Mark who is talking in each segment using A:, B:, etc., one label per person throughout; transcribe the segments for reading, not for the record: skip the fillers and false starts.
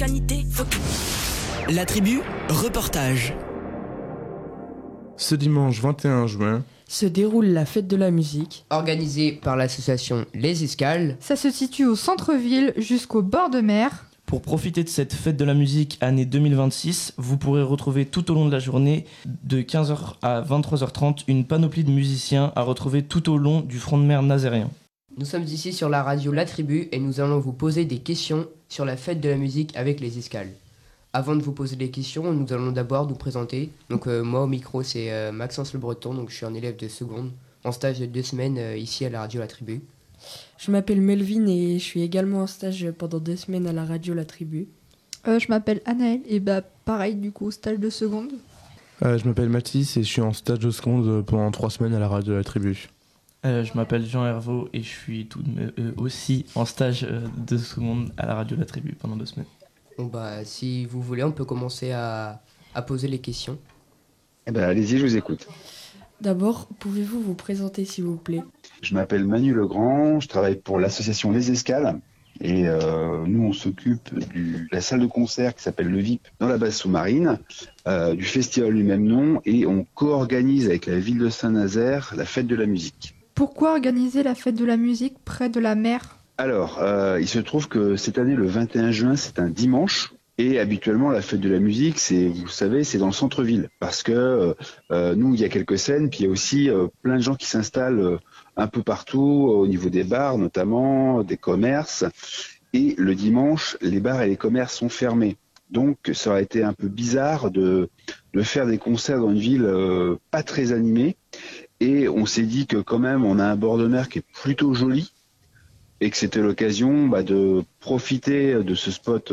A: l'humanité.
B: La tribu, reportage.
C: Ce dimanche 21 juin
D: se déroule la fête de la musique,
E: organisée par l'association Les Escales.
F: Ça se situe au centre-ville jusqu'au bord de mer.
G: Pour profiter de cette fête de la musique année 2026, vous pourrez retrouver tout au long de la journée, de 15h à 23h30, une panoplie de musiciens à retrouver tout au long du front de mer nazérien.
E: Nous sommes ici sur la radio La Tribu et nous allons vous poser des questions sur la fête de la musique avec Les Escales. Avant de vous poser des questions, nous allons d'abord nous présenter. Donc moi au micro c'est Maxence Le Breton, donc je suis un élève de seconde en stage de 2 semaines ici à la radio La Tribu.
D: Je m'appelle Melvin et je suis également en stage pendant 2 semaines à la radio La Tribu.
F: Je m'appelle Anaëlle et pareil du coup stage de seconde.
C: Je m'appelle Mathis et je suis en stage de seconde pendant 3 semaines à la radio La Tribu.
G: Je m'appelle Jean Hervaux et je suis aussi en stage de seconde à la radio La Tribu pendant 2 semaines.
E: Bon si vous voulez on peut commencer à poser les questions.
H: Allez-y, je vous écoute.
D: D'abord, pouvez-vous vous présenter s'il vous plaît ?
H: Je m'appelle Manu Legrand, je travaille pour l'association Les Escales et nous on s'occupe de la salle de concert qui s'appelle le VIP dans la base sous-marine, du festival du même nom et on co-organise avec la ville de Saint-Nazaire la fête de la musique.
F: Pourquoi organiser la fête de la musique près de la mer ?
H: Alors, il se trouve que cette année, le 21 juin, c'est un dimanche. Et habituellement, la fête de la musique, vous savez, c'est dans le centre-ville. Parce que nous, il y a quelques scènes, puis il y a aussi plein de gens qui s'installent un peu partout, au niveau des bars notamment, des commerces. Et le dimanche, les bars et les commerces sont fermés. Donc, ça aurait été un peu bizarre de faire des concerts dans une ville pas très animée. Et on s'est dit que quand même, on a un bord de mer qui est plutôt joli. Et que c'était l'occasion de profiter de ce spot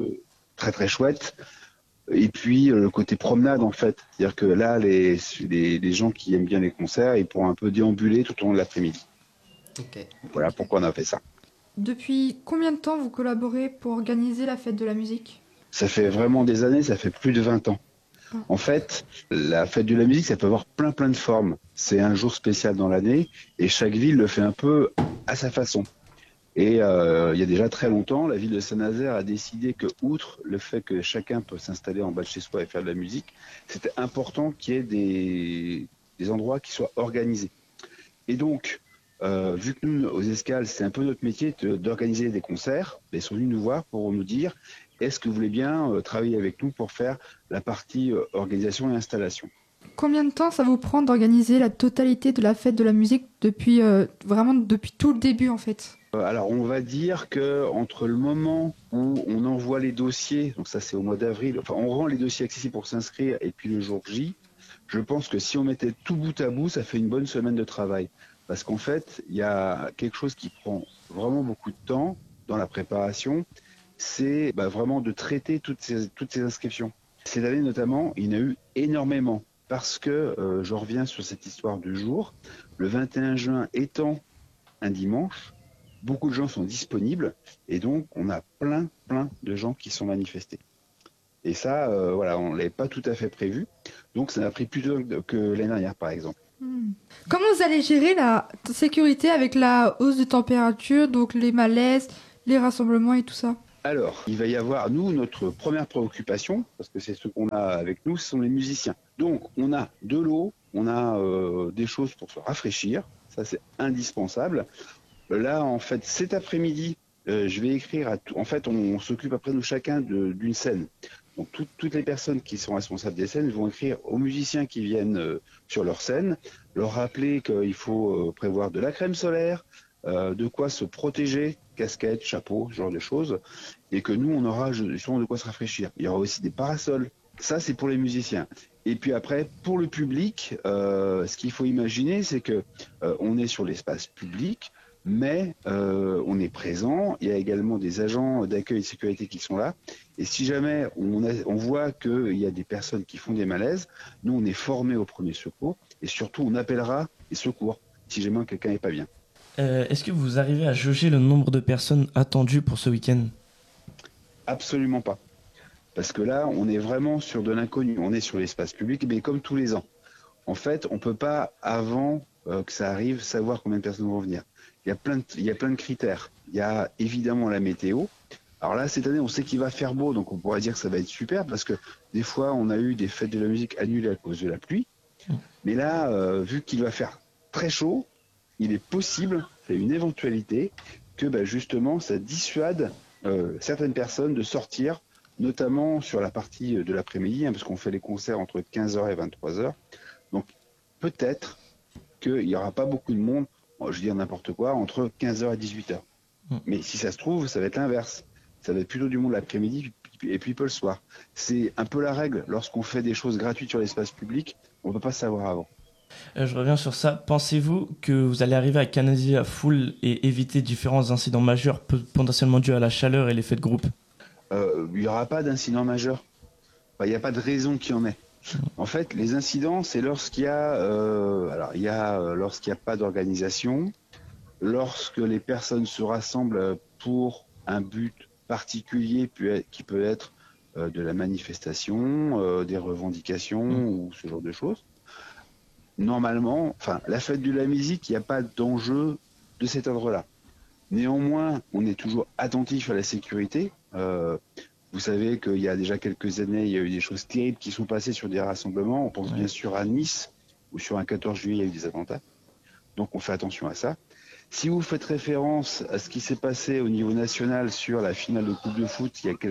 H: très très chouette. Et puis le côté promenade en fait. C'est-à-dire que là, les gens qui aiment bien les concerts, ils pourront un peu déambuler tout au long de l'après-midi.
E: Okay.
H: Voilà pourquoi on a fait ça.
F: Depuis combien de temps vous collaborez pour organiser la fête de la musique ?
H: Ça fait vraiment des années, ça fait plus de 20 ans. En fait, la fête de la musique, ça peut avoir plein de formes. C'est un jour spécial dans l'année et chaque ville le fait un peu à sa façon. Et il y a déjà très longtemps, la ville de Saint-Nazaire a décidé que, outre le fait que chacun peut s'installer en bas de chez soi et faire de la musique, c'était important qu'il y ait des endroits qui soient organisés. Et donc, vu que nous, aux Escales, c'est un peu notre métier d'organiser des concerts, ils sont venus nous voir pour nous dire est-ce que vous voulez bien travailler avec nous pour faire la partie organisation et installation.
F: Combien de temps ça vous prend d'organiser la totalité de la fête de la musique depuis tout le début en fait ?
H: Alors on va dire que entre le moment où on envoie les dossiers, donc ça c'est au mois d'avril, enfin on rend les dossiers accessibles pour s'inscrire et puis le jour J, je pense que si on mettait tout bout à bout, ça fait une bonne semaine de travail. Parce qu'en fait, il y a quelque chose qui prend vraiment beaucoup de temps dans la préparation, c'est vraiment de traiter toutes ces inscriptions. Cette année notamment, il y en a eu énormément. Parce que, je reviens sur cette histoire de jour, le 21 juin étant un dimanche, beaucoup de gens sont disponibles et donc on a plein de gens qui sont manifestés. Et ça, on ne l'avait pas tout à fait prévu, donc ça a pris plus de temps que l'année dernière par exemple.
F: Comment vous allez gérer la sécurité avec la hausse de température, donc les malaises, les rassemblements et tout ça ?
H: Alors, il va y avoir, nous, notre première préoccupation, parce que c'est ce qu'on a avec nous, ce sont les musiciens. Donc, on a de l'eau, on a des choses pour se rafraîchir, ça c'est indispensable. Là, en fait, cet après-midi, je vais écrire en fait, on s'occupe après nous chacun d'une scène. Donc, toutes les personnes qui sont responsables des scènes vont écrire aux musiciens qui viennent sur leur scène, leur rappeler qu'il faut prévoir de la crème solaire, de quoi se protéger, casquette, chapeau, ce genre de choses, et que nous, on aura justement de quoi se rafraîchir. Il y aura aussi des parasols. Ça, c'est pour les musiciens. Et puis après, pour le public, ce qu'il faut imaginer, c'est que on est sur l'espace public, mais on est présent. Il y a également des agents d'accueil et de sécurité qui sont là. Et si jamais on voit qu'il y a des personnes qui font des malaises, nous, on est formés au premier secours. Et surtout, on appellera les secours si jamais quelqu'un n'est pas bien.
G: Est-ce que vous arrivez à jauger le nombre de personnes attendues pour ce week-end ?
H: Absolument pas. Parce que là, on est vraiment sur de l'inconnu. On est sur l'espace public, mais comme tous les ans. En fait, on ne peut pas, avant que ça arrive, savoir combien de personnes vont venir. Il y a plein de critères. Il y a évidemment la météo. Alors là, cette année, on sait qu'il va faire beau, donc on pourrait dire que ça va être super, parce que des fois, on a eu des fêtes de la musique annulées à cause de la pluie. Mais là, vu qu'il va faire très chaud, il est possible, c'est une éventualité, que justement, ça dissuade certaines personnes de sortir, notamment sur la partie de l'après-midi, parce qu'on fait les concerts entre 15h et 23h. Donc peut-être qu'il n'y aura pas beaucoup de monde, je veux dire n'importe quoi, entre 15h et 18h. Mais si ça se trouve, ça va être l'inverse. Ça va être plutôt du monde l'après-midi et puis pas le soir. C'est un peu la règle. Lorsqu'on fait des choses gratuites sur l'espace public, on ne peut pas savoir avant.
G: Je reviens sur ça. Pensez-vous que vous allez arriver à canaliser la foule et éviter différents incidents majeurs potentiellement dus à la chaleur et l'effet de groupe?
H: Il n'y aura pas d'incident majeur. Il n'y a pas de raison qu'il y en ait. En fait, les incidents, c'est lorsqu'il y a, lorsqu'il n'y a pas d'organisation, lorsque les personnes se rassemblent pour un but particulier qui peut être de la manifestation, des revendications ou ce genre de choses. Normalement, la fête de la musique, il n'y a pas d'enjeu de cet ordre-là. Néanmoins, on est toujours attentif à la sécurité. Vous savez qu'il y a déjà quelques années, il y a eu des choses terribles qui sont passées sur des rassemblements. On pense bien sûr à Nice, où sur un 14 juillet, il y a eu des attentats. Donc on fait attention à ça. Si vous faites référence à ce qui s'est passé au niveau national sur la finale de Coupe de foot il y a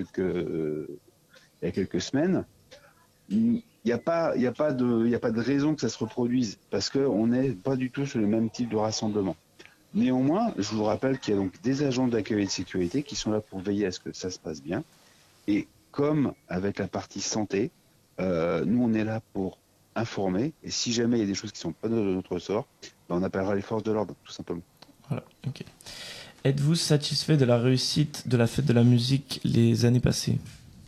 H: quelques semaines, il n'y a pas de raison que ça se reproduise, parce qu'on n'est pas du tout sur le même type de rassemblement. Néanmoins, je vous rappelle qu'il y a donc des agents d'accueil et de sécurité qui sont là pour veiller à ce que ça se passe bien. Et comme avec la partie santé, nous on est là pour informer, et si jamais il y a des choses qui ne sont pas de notre ressort, on appellera les forces de l'ordre, tout simplement.
G: Voilà, ok. Êtes-vous satisfait de la réussite de la fête de la musique les années passées?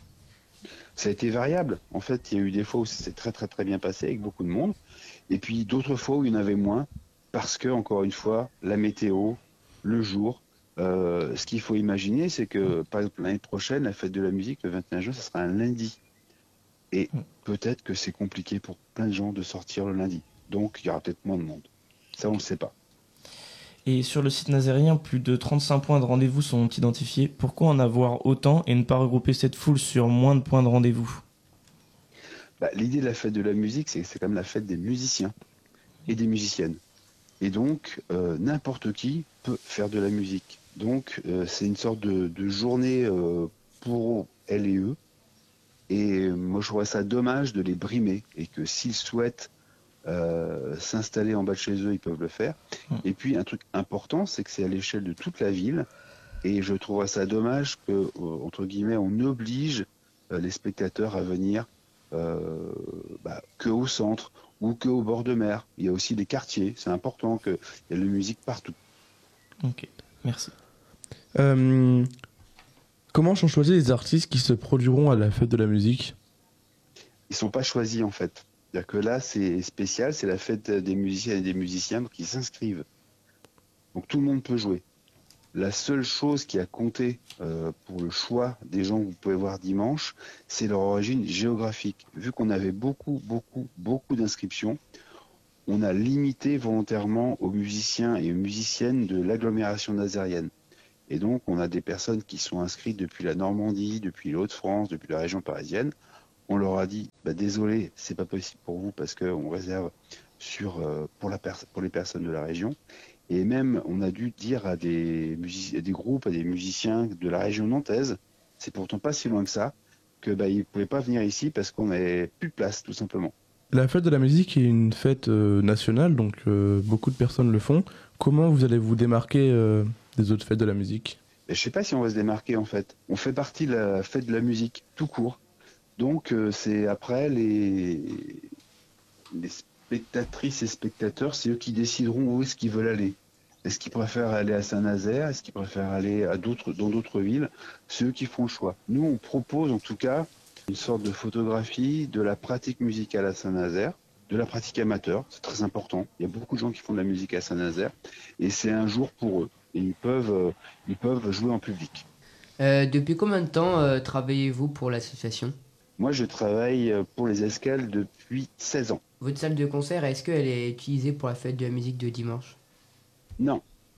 H: Ça a été variable. En fait, il y a eu des fois où ça s'est très très très bien passé avec beaucoup de monde, et puis d'autres fois où il y en avait moins, parce que, encore une fois, la météo, le jour. Ce qu'il faut imaginer, c'est que, par exemple, l'année prochaine, la fête de la musique, le 21 juin, ça sera un lundi. Et peut-être que c'est compliqué pour plein de gens de sortir le lundi. Donc, il y aura peut-être moins de monde. Ça, on ne le sait pas.
G: Et sur le site nazérien, plus de 35 points de rendez-vous sont identifiés. Pourquoi en avoir autant et ne pas regrouper cette foule sur moins de points de rendez-vous?
H: L'idée de la fête de la musique, c'est quand même la fête des musiciens et des musiciennes. Et donc, n'importe qui peut faire de la musique. Donc, c'est une sorte de journée pour elles et eux. Et moi, je trouverais ça dommage de les brimer. Et que s'ils souhaitent s'installer en bas de chez eux, ils peuvent le faire. Et puis, un truc important, c'est que c'est à l'échelle de toute la ville. Et je trouverais ça dommage que, entre guillemets, on oblige les spectateurs à venir que au centre ou que au bord de mer. Il y a aussi des quartiers. C'est important qu'il y ait de la musique partout.
G: Ok, merci.
C: Comment sont choisis les artistes qui se produiront à la fête de la musique?
H: Ils sont pas choisis, en fait. C'est-à-dire que là, c'est spécial, c'est la fête des musiciens et des musiciens qui s'inscrivent. Donc tout le monde peut jouer. La seule chose qui a compté pour le choix des gens que vous pouvez voir dimanche, c'est leur origine géographique. Vu qu'on avait beaucoup d'inscriptions, on a limité volontairement aux musiciens et aux musiciennes de l'agglomération nazérienne. Et donc, on a des personnes qui sont inscrites depuis la Normandie, depuis les Hauts-de-France, depuis la région parisienne. On leur a dit, désolé, c'est pas possible pour vous parce qu'on réserve pour les personnes de la région. Et même, on a dû dire à des groupes, à des musiciens de la région nantaise, c'est pourtant pas si loin que ça, que ils ne pouvaient pas venir ici parce qu'on n'avait plus de place, tout simplement.
C: La fête de la musique est une fête nationale, donc beaucoup de personnes le font. Comment vous allez vous démarquer des autres fêtes de la musique?
H: Je ne sais pas si on va se démarquer, en fait. On fait partie de la fête de la musique, tout court. Donc, c'est après les spectatrices et spectateurs, c'est eux qui décideront où est-ce qu'ils veulent aller. Est-ce qu'ils préfèrent aller à Saint-Nazaire? Est-ce qu'ils préfèrent aller dans d'autres villes? C'est eux qui font le choix. Nous, on propose en tout cas une sorte de photographie de la pratique musicale à Saint-Nazaire, de la pratique amateur, c'est très important. Il y a beaucoup de gens qui font de la musique à Saint-Nazaire et c'est un jour pour eux. Et ils peuvent jouer en public.
E: Depuis combien de temps travaillez-vous pour l'association?
H: Moi, je travaille pour les Escales depuis 16 ans.
E: Votre salle de concert, est-ce qu'elle est utilisée pour la fête de la musique de dimanche?
H: Non,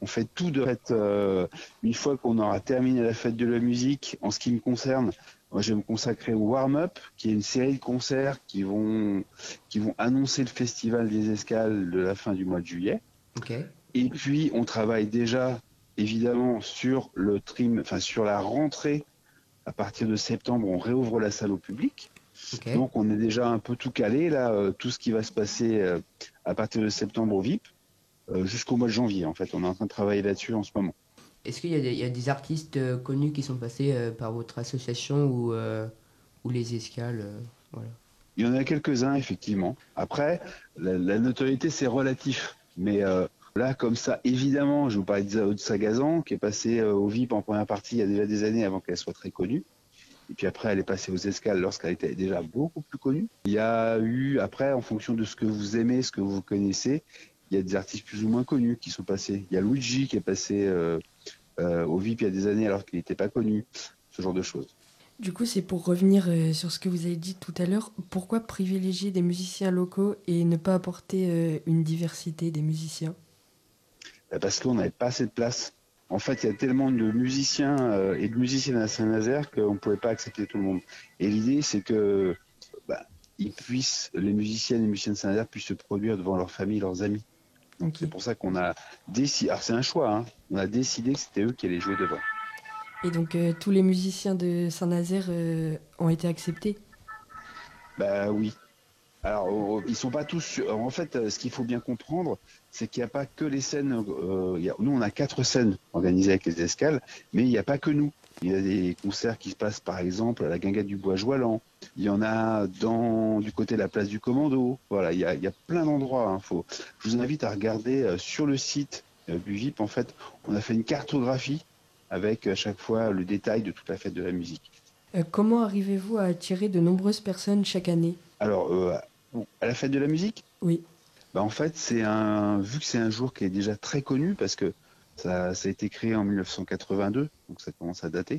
H: On fait tout de fait. Une fois qu'on aura terminé la fête de la musique, en ce qui me concerne, moi, je vais me consacrer au warm-up, qui est une série de concerts qui vont annoncer le festival des escales de la fin du mois de juillet.
E: Ok.
H: Et puis, on travaille déjà, évidemment, sur sur la rentrée. À partir de septembre, on réouvre la salle au public.
E: Ok.
H: Donc, on est déjà un peu tout calé, là, tout ce qui va se passer à partir de septembre au VIP, jusqu'au mois de janvier, en fait. On est en train de travailler là-dessus en ce moment.
E: Est-ce qu'il y a des artistes connus qui sont passés par votre association ou les escales voilà.
H: Il y en a quelques-uns, effectivement. Après, la notoriété, c'est relatif. Mais là, comme ça, évidemment, je vous parlais de Sagazan, qui est passée au VIP en première partie il y a déjà des années avant qu'elle soit très connue. Et puis après, elle est passée aux escales lorsqu'elle était déjà beaucoup plus connue. Il y a eu, après, en fonction de ce que vous aimez, ce que vous connaissez, il y a des artistes plus ou moins connus qui sont passés. Il y a Luigi qui est passé au VIP il y a des années alors qu'il n'était pas connu. Ce genre de choses.
D: Du coup, c'est pour revenir sur ce que vous avez dit tout à l'heure. Pourquoi privilégier des musiciens locaux et ne pas apporter une diversité des musiciens ?
H: Parce qu'on n'avait pas assez de place. En fait, il y a tellement de musiciens et de musiciennes à Saint-Nazaire qu'on ne pouvait pas accepter tout le monde. Et l'idée, c'est que les musiciennes et musiciens de Saint-Nazaire puissent se produire devant leur famille, leurs amis. Donc
D: Ok.
H: c'est pour ça qu'on a décidé. Alors c'est un choix, hein. On a décidé que c'était eux qui allaient jouer devant.
D: Et donc, tous les musiciens de Saint-Nazaire ont été acceptés ?
H: Bah oui. Alors, ils sont pas tous. En fait, ce qu'il faut bien comprendre, c'est qu'il n'y a pas que les scènes. Nous, on a 4 scènes organisées avec les escales, mais il n'y a pas que nous. Il y a des concerts qui se passent, par exemple, à la Guinguette du Bois-Joalan. Il y en a du côté de la place du Commando. Voilà, il y a plein d'endroits. Hein. Je vous invite à regarder sur le site du VIP. En fait, on a fait une cartographie avec à chaque fois le détail de toute la fête de la musique.
D: Comment arrivez-vous à attirer de nombreuses personnes chaque année ?
H: Alors, à la fête de la musique ?
D: Oui.
H: En fait, vu que c'est un jour qui est déjà très connu, parce que ça a été créé en 1982, donc ça commence à dater,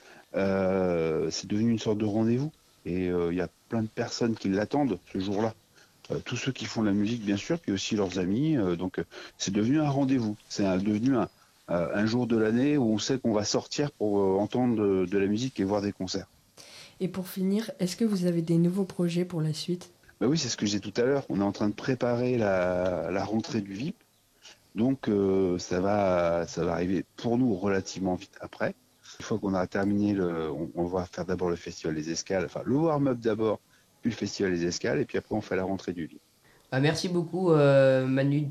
H: c'est devenu une sorte de rendez-vous. Et il y a plein de personnes qui l'attendent ce jour-là. Tous ceux qui font de la musique, bien sûr, puis aussi leurs amis. Donc, c'est devenu un rendez-vous. C'est devenu un jour de l'année où on sait qu'on va sortir pour entendre de la musique et voir des concerts.
D: Et pour finir, est-ce que vous avez des nouveaux projets pour la suite ?
H: Oui, c'est ce que j'ai dit tout à l'heure. On est en train de préparer la rentrée du VIP. Donc, ça va arriver pour nous relativement vite après. Une fois qu'on aura terminé, on va faire d'abord le festival des escales, enfin le warm-up d'abord, puis le festival des escales, et puis après on fait la rentrée du VIP.
E: Merci beaucoup Manu.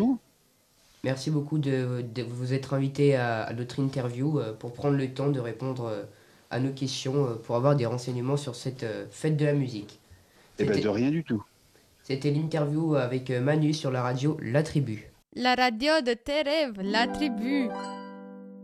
E: Merci beaucoup de vous être invité à notre interview pour prendre le temps de répondre à nos questions, pour avoir des renseignements sur cette fête de la musique.
H: De rien du tout.
E: C'était l'interview avec Manu sur la radio La Tribu.
A: La radio de tes rêves, La Tribu.